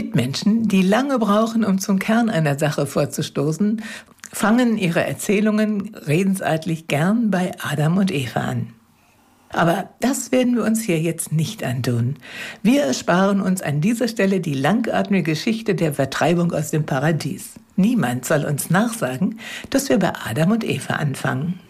Mitmenschen, die lange brauchen, um zum Kern einer Sache vorzustoßen, fangen ihre Erzählungen redensartlich gern bei Adam und Eva an. Aber das werden wir uns hier jetzt nicht antun. Wir ersparen uns an dieser Stelle die langatmige Geschichte der Vertreibung aus dem Paradies. Niemand soll uns nachsagen, dass wir bei Adam und Eva anfangen.